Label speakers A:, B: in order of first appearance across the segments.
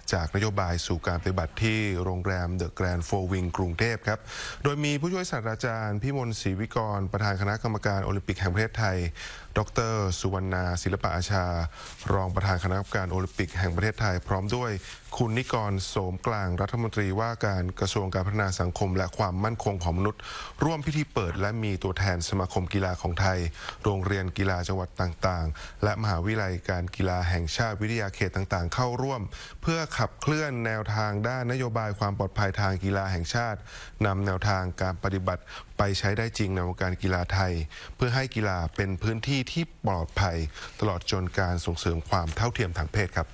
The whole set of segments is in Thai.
A: จากนโยบายสู่การปฏิบัติที่โรงแรมเดอะแกรนด์โฟร์วิงกรุงเทพครับโดยมีผู้ช่วยศาสตราจารย์พิมลศรีวิกรประธานคณะกรรมการโอลิมปิกแห่งประเทศไทยดร.สุวรรณาศิลปะอาชารองประธานคณะกรรมการโอลิมปิกแห่งประเทศไทยพร้อมด้วยคุณนิกรโสมกลางรัฐมนตรีว่าการกระทรวงการพัฒนาสังคมและความมั่นคงของมนุษย์ร่วมพิธีเปิดและมีตัวแทนสมาคมกีฬาของไทยโรงเรียนกีฬาจังหวัดต่างๆและมหาวิทยาลัยการกีฬาแห่งชาติวิทยาเขตต่างๆเข้าร่วมเพื่อขับเคลื่อนแนวทางด้านนโยบายความปลอดภัยทางกีฬาแห่งชาตินำแนวทางการปฏิบัติไปใช้ได้จริงในวงการกีฬาไทยเพื่อให้กีฬาเป็นพื้นที่ที่ปลอดภัยตลอดจนการส่งเสริมความเท่าเทียมทางเพศครับ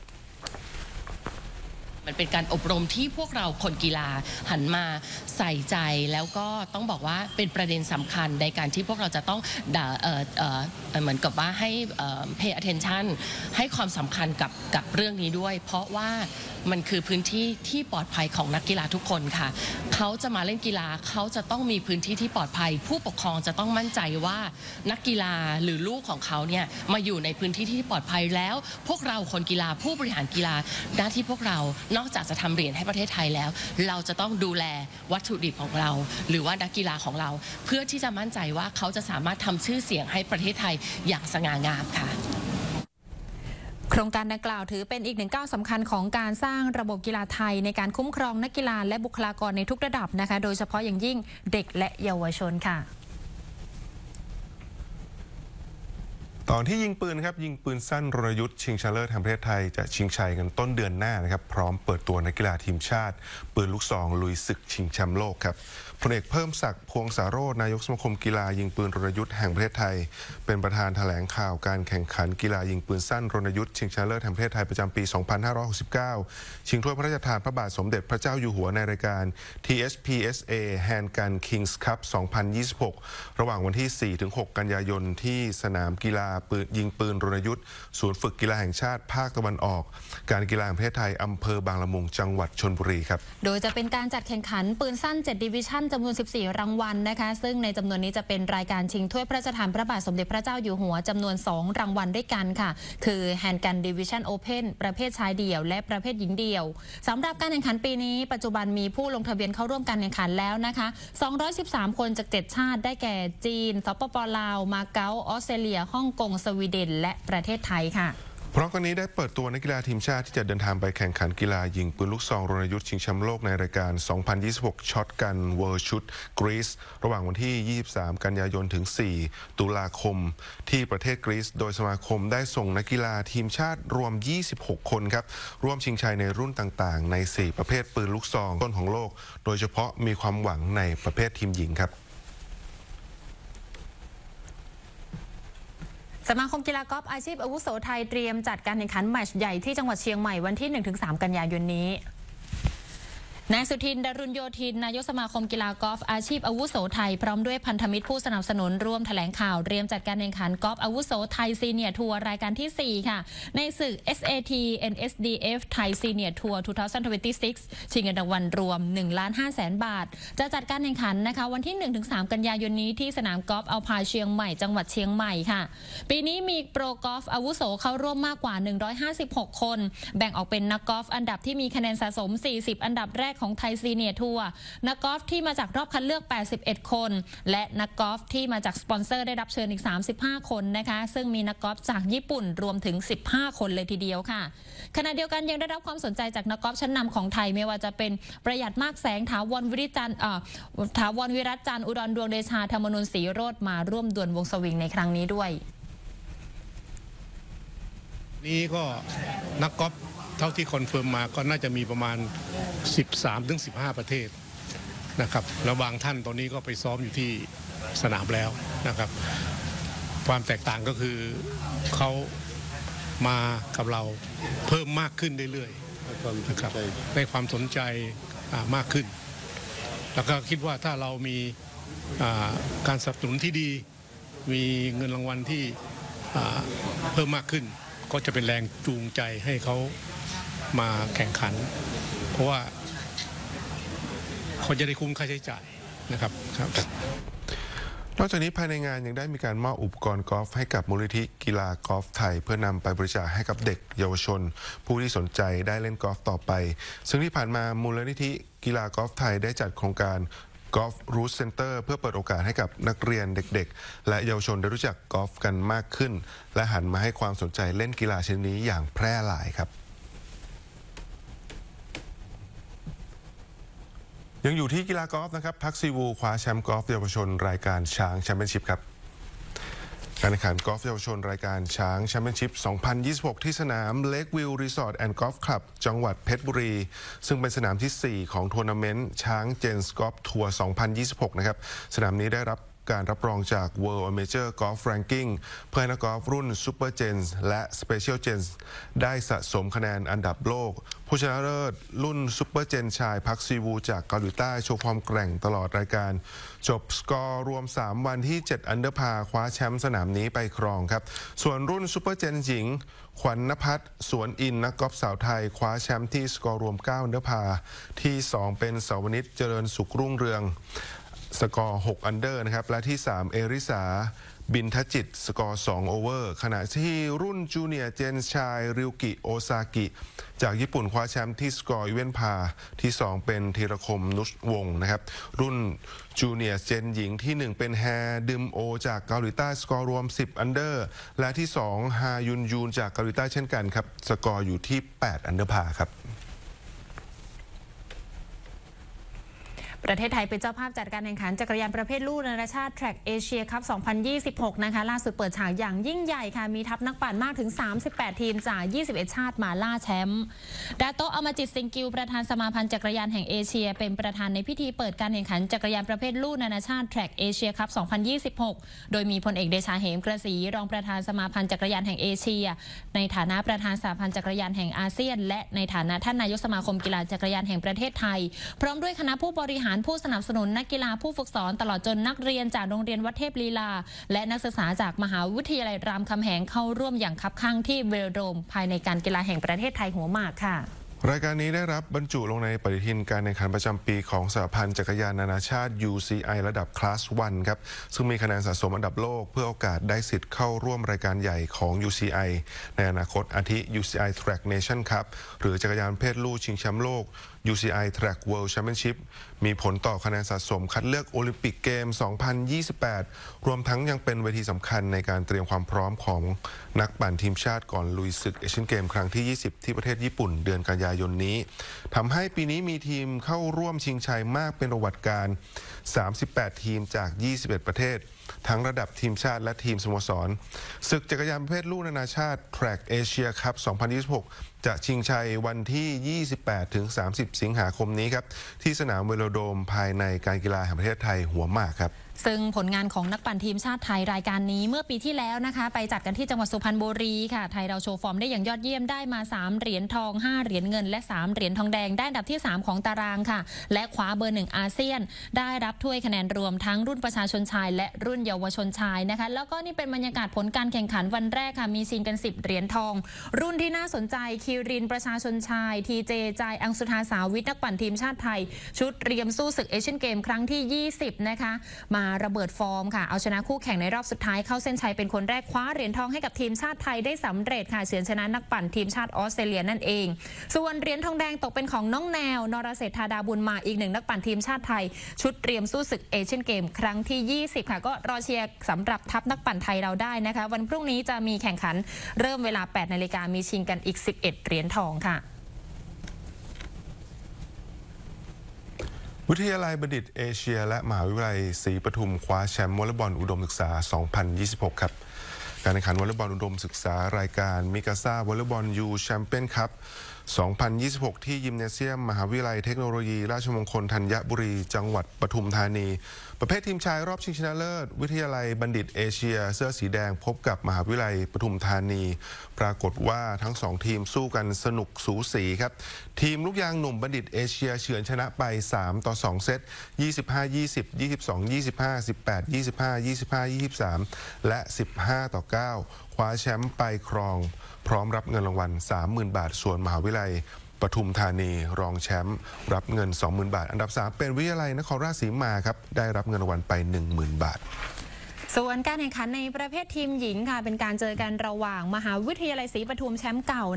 B: มันเป็นการอบรมที่พวกเราคนกีฬาหันมาใส่ใจแล้วก็ต้องบอกว่าเป็นประเด็นสำคัญในการที่พวกเราจะต้องเหมือนกับว่าให้pay attention ให้ความสำคัญกับเรื่องนี้ด้วยเพราะว่ามันคือพื้นที่ที่ปลอดภัยของนักกีฬาทุกคนค่ะเขาจะมาเล่นกีฬาเขาจะต้องมีพื้นที่ที่ปลอดภัยผู้ปกครองจะต้องมั่นใจว่านักกีฬาหรือลูกของเขาเนี่ยมาอยู่ในพื้นที่ที่ปลอดภัยแล้วพวกเราคนกีฬาผู้บริหารกีฬาหน้าที่พวกเรานอกจากจะทำเหรียญให้ประเทศไทยแล้วเราจะต้องดูแลวัตถุดิบของเราหรือว่านักกีฬาของเราเพื่อที่จะมั่นใจว่าเขาจะสามารถทำชื่อเสียงให้ประเทศไทยอย่างสง่างามค่ะ
C: โครงการดังกล่าวถือเป็นอีกหนึ่งก้าวสำคัญของการสร้างระบบกีฬาไทยในการคุ้มครองนักกีฬาและบุคลากรในทุกระดับนะคะโดยเฉพาะอย่างยิ่งเด็กและเยาวชนค่ะ
A: ตอนที่ยิงปืนครับยิงปืนสั้นรณยุทธ์ชิงชนะเลิศแห่งประเทศไทยจะชิงชัยกันต้นเดือนหน้านะครับพร้อมเปิดตัวนักกีฬาทีมชาติปืนลูกซองลุยศึกชิงแชมป์โลกครับพลเอกเพิ่มศักดิ์พวงสาโรจน์นายกสมาคมกีฬายิงปืนรณยุทธ์แห่งประเทศไทยเป็นประธานแถลงข่าวการแข่งขันกีฬายิงปืนสั้นรณยุทธ์ชิงชนะเลิศแห่งประเทศไทยประจำปี 2569 ชิงถ้วยพระราชทานพระบาทสมเด็จพระเจ้าอยู่หัวในรายการ THPSA Hand Gun Kings Cup 2026 ระหว่างวันที่ 4-6 กันยายนที่สนามกีฬายิงปืนรณยุทธ์ศูนย์ฝึกกีฬาแห่งชาติภาคตะวันออกการกีฬาแห่งประเทศไทยอำเภอบางละมุงจังหวัดชลบุรีครับ
C: โดยจะเป็นการจัดแข่งขันปืนสั้น7 ดิวิชั่นจำนวน 14 รางวัลนะคะซึ่งในจำนวนนี้จะเป็นรายการชิงถ้วยพระราชทานพระบาทสมเด็จพระเจ้าอยู่หัวจำนวน2 รางวัลด้วยกันค่ะคือ Hand Gun Division Open ประเภทชายเดี่ยวและประเภทหญิงเดี่ยวสำหรับการแข่งขันปีนี้ปัจจุบันมีผู้ลงทะเบียนเข้าร่วมการแข่งขันแล้วนะคะ213 คนจาก7 ชาติได้แก่จีนสปป.ลาวมาเก๊าออสเตรเลียฮ่องกงสวีเดนและประเทศไทยค่ะ
A: พร้อมกันนี้ได้เปิดตัวนักกีฬาทีมชาติที่จะเดินทางไปแข่งขันกีฬายิงปืนลูกซองรณยุทธ์ชิงแชมป์โลกในรายการ 2026 ช็อตกันเวิลด์ชุดกรีซระหว่างวันที่ 23 กันยายนถึง 4 ตุลาคมที่ประเทศกรีซโดยสมาคมได้ส่งนักกีฬาทีมชาติรวม 26 คนครับร่วมชิงชัยในรุ่นต่างๆใน 4 ประเภทปืนลูกซองต้นของโลกโดยเฉพาะมีความหวังในประเภททีมหญิงครับ
C: สมาคมกีฬากอล์ฟอาชีพอาวุโสไทยเตรียมจัดการแข่งขันแมตช์ใหญ่ที่จังหวัดเชียงใหม่วันที่ 1-3 กันยายนนี้นายสุทินดารุณโยธินนายกสมาคมกีฬากอล์ฟอาชีพอาวุโสไทยพร้อมด้วยพันธมิตรผู้สนับสนุนร่วมแถลงข่าวเตรียมจัดการแข่งขันกอล์ฟอาวุโสไทยซีเนียร์ทัวร์รายการที่ 4 ค่ะในศึก SAT NSDF ไทยซีเนียร์ทัวร์ 2026 ชิงเงินรางวัลรวม 1,500,000 บาทจะจัดการแข่งขันนะคะวันที่ 1-3 กันยายนนี้ที่สนามกอล์ฟอัลพายเชียงใหม่จังหวัดเชียงใหม่ค่ะปีนี้มีโปรกอล์ฟอาวุโสเข้าร่วมมากกว่า156 คนแบ่งออกเป็นนักกอล์ฟอันดับที่มีคะแนนสะสม40อันดับแรกของไทยซีเนียร์ทัวร์นักกอล์ฟที่มาจากรอบคัดเลือก81 คนและนักกอล์ฟที่มาจากสปอนเซอร์ได้รับเชิญอีก35 คนนะคะซึ่งมีนักกอล์ฟจากญี่ปุ่นรวมถึง15 คนเลยทีเดียวค่ะขณะเดียวกันยังได้รับความสนใจจากนักกอล์ฟชั้นนำของไทยไม่ว่าจะเป็นประหยัดมากแสงถาวรวิรัตจันทร์อุดรดวงเดชาธรรมนุนศรีโรจน์มาร่วมดวลวงสวิงในครั้งนี้ด้วย
D: นี่ก็นักกอล์ฟเท่าที่คอนเฟิร์มมาก็น่าจะมีประมาณ 13-15 ประเทศนะครับแล้วบางท่านตอนนี้ก็ไปซ้อมอยู่ที่สนามแล้วนะครับความแตกต่างก็คือเขามากับเราเพิ่มมากขึ้นเรื่อยๆนะครับในความสนใจมากขึ้นแล้วก็คิดว่าถ้าเรามีการสนับสนุนที่ดีมีเงินรางวัลที่เพิ่มมากขึ้นก็จะเป็นแรงจูงใจให้เขามาแข่งขันเพราะว่าเขาจะได้คุ้มค่าใช้จ่ายนะครับ
A: อกจากนี้ภายในงานยังได้มีการมอบอุปกรณ์กอล์ฟให้กับมูลนิธิกีฬากอล์ฟไทยเพื่อนำไปบริจาคให้กับเด็กเยาวชนผู้ที่สนใจได้เล่นกอล์ฟต่อไปซึ่งที่ผ่านมามูลนิธิกีฬากอล์ฟไทยได้จัดโครงการกอล์ฟรูทเซ็นเตอร์เพื่อเปิดโอกาสให้กับนักเรียนเด็กๆและเยาวชนได้รู้จักกอล์ฟกันมากขึ้นและหันมาให้ความสนใจเล่นกีฬาชนิดนี้อย่างแพร่หลายครับยังอยู่ที่กีฬากอล์ฟนะครับพักซีวูคว้าแชมป์กอล์ฟเยาวชนรายการช้างแชมเปี้ยนชิพครับการแข่งขันกอล์ฟเยาวชนรายการช้างแชมเปี้ยนชิพ 2026 ที่สนามเลควิวรีสอร์ทแอนด์กอล์ฟคลับจังหวัดเพชรบุรีซึ่งเป็นสนามที่ 4 ของทัวร์นาเมนต์ช้างเจนส์กอล์ฟทัวร์ 2026 นะครับสนามนี้ได้รับการรับรองจาก World Amateur Golf Ranking เพื่อให้นักกอล์ฟรุ่น Super Gens และ Special Gens ได้สะสมคะแนนอันดับโลกผู้ชนะเลิศรุ่น Super Gen ชายพักซีวูจากเกาหลีใต้โชว์ความแกร่งตลอดรายการจบสกอร์รวม3วันที่7อันเดอร์พาคว้าแชมป์สนามนี้ไปครองครับส่วนรุ่น Super Gen หญิงขวัญณภัทรสวนอินนักกอล์ฟสาวไทยคว้าแชมป์ที่สกอร์รวม9อันเดอร์พาที่2เป็นสาวนิชเจริญสุขรุ่งเรืองสกอร์6อันเดอร์นะครับและที่3เอริสาบินทจิตสกอร์2โอเวอร์ขณะที่รุ่นจูเนียร์เจนชายริวกิโอซากิจากญี่ปุ่นคว้าแชมป์ที่สกอร์อีเวนพาที่2เป็นธีรคมนุชวงศ์นะครับรุ่นจูเนียร์เจนหญิงที่1เป็นแฮดึมโอจากเกาหลีใต้สกอร์รวม10อันเดอร์และที่2ฮายุนยูนจากเกาหลีใต้เช่นกันครับสกอร์อยู่ที่8อันเดอร์พาครับ
C: ประเทศไทยเป็นเจ้าภาพจัดการแข่งขันจักรยานประเภทลู่นานาชาติ Track Asia Cup 2026 นะคะล่าสุดเปิดฉากอย่างยิ่งใหญ่ค่ะมีทัพนักปั่นมากถึง38ทีมจาก21ชาติมาล่าแชมป์ดาโตอมจิตซิงกิวประธานสมาพันธ์จักรยานแห่งเอเชียเป็นประธานในพิธีเปิดการแข่งขันจักรยานประเภทลู่นานาชาติ Track Asia Cup 2026 โดยมีพลเอกเดชาเหมกระศรีรองประธานสมาพันธ์จักรยานแห่งเอเชียในฐานะประธานสหพันธ์จักรยานแห่งอาเซียนและในฐานะท่านนายกสมาคมกีฬาจักรยานแห่งประเทศไทยพร้อมด้วยคณะผู้บริหารผู้สนับสนุนนักกีฬาผู้ฝึกสอนตลอดจนนักเรียนจากโรงเรียนวัดเทพลีลาและนักศึกษาจากมหาวิทยาลัยรามคำแหงเข้าร่วมอย่างคับคั่งที่เวโรโดมภายในการกีฬาแห่งประเทศไทยหัวหมากค่ะ
A: รายการนี้ได้รับบรรจุลงในปฏิทินการแข่งขันประจำปีของสหพันธ์จักรยานนานาชาติ UCI ระดับคลาส 1 ครับซึ่งมีคะแนนสะสมอันดับโลกเพื่อโอกาสได้สิทธิ์เข้าร่วมรายการใหญ่ของ UCI ในอนาคตอาทิ UCI Track Nation Cup หรือจักรยานเพศลู่ชิงแชมป์โลก UCI Track World Championship มีผลต่อคะแนนสะสมคัดเลือกโอลิมปิกเกม 2028 รวมทั้งยังเป็นเวทีสำคัญในการเตรียมความพร้อมของนักปั่นทีมชาติก่อนลุยศึกเอเชียนเกมครั้งที่ 20 ที่ประเทศญี่ปุ่นเดือนกันยายนนี้ทำให้ปีนี้มีทีมเข้าร่วมชิงชัยมากเป็นประวัติการ 38 ทีมจาก 21 ประเทศทั้งระดับทีมชาติและทีมสโมสรศึกจักรยานประเภทลู่นานาชาติ Track Asia Cup 2026 จะชิงชัยวันที่ 28-30 สิงหาคมนี้ครับที่สนามเวโรโดมภายในการกีฬาแห่งประเทศไทยหัวหมากครับ
C: ซึ่งผลงานของนักปั่นทีมชาติไทยรายการนี้เมื่อปีที่แล้วนะคะไปจัดกันที่จังหวัดสุพรรณบุรีค่ะไทยเราโชว์ฟอร์มได้อย่างยอดเยี่ยมได้มา3เหรียญทอง5เหรียญเงินและ3เหรียญทองแดงได้อันดับที่3ของตารางค่ะและคว้าเบอร์1อาเซียนได้รับถ้วยคะแนนรวมทั้งรุ่นประชาชนชายและรุ่นเยาวชนชายนะคะแล้วก็นี่เป็นบรรยากาศผลการแข่งขันวันแรกค่ะมีชิงกัน10เหรียญทองรุ่นที่น่าสนใจคิรินประชาชนชายทีเจใจอังสุธาสาวิทนักปั่นทีมชาติไทยชุดเตรียมสู้ศึกเอเชียนเกมครั้งที่20นะคะมาระเบิดฟอร์มค่ะเอาชนะคู่แข่งในรอบสุดท้ายเข้าเส้นชัยเป็นคนแรกคว้าเหรียญทองให้กับทีมชาติไทยได้สำเร็จค่ะเฉือนชนะนักปั่นทีมชาติออสเตรเลียนั่นเองส่วนเหรียญทองแดงตกเป็นของน้องแนวนรเศรษฐาดาบุญมาอีกหนึ่งนักปั่นทีมชาติไทยชุดเตรียมสู้ศึกเอเชียนเกมครั้งที่20ค่ะก็รอเชียร์สำหรับทัพนักปั่นไทยเราได้นะคะวันพรุ่งนี้จะมีแข่งขันเริ่มเวลา 8 นาฬิกามีชิงกันอีก11เหรียญทองค่ะ
A: วิทยาลัยบัณฑิตเอเชียและมหาวิทยาลัยศรีปทุมคว้าแชมป์วอลเลย์บอลอุดมศึกษา 2026 ครับการแข่งขันวอลเลย์บอลอุดมศึกษารายการมิกาซ่าวอลเลย์บอลยูแชมเปี้ยนคัพ 2026 ที่ยิมเนเซียมมหาวิทยาลัยเทคโนโลยีราชมงคลธัญบุรีจังหวัดปทุมธานีประเภททีมชายรอบชิงชนะเลิศวิทยาลัยบัณฑิตเอเชียเสื้อสีแดงพบกับมหาวิทยาลัยปทุมธานีปรากฏว่าทั้ง2ทีมสู้กันสนุกสูสีครับทีมลูกยางหนุ่มบัณฑิตเอเชียเฉือนชนะไป3-2 เซต 25-20 22-25 18-25 25-23 และ 15-9 คว้าแชมป์ไปครองพร้อมรับเงินรางวัล 30,000 บาทส่วนมหาวิทยาลัยปทุมธานีรองแชมป์รับเงิน 20,000 บาทอันดับ3เป็นวิทยาลัยนครราชสีมาครับได้รับเงินรางวัลไป 10,000 บาท
C: ส่วนการแข่งขันในประเภททีมหญิงค่ะเป็นการเจอกันระหว่างมหาวิทยาลัยศรีปทุมแชมป์เก่า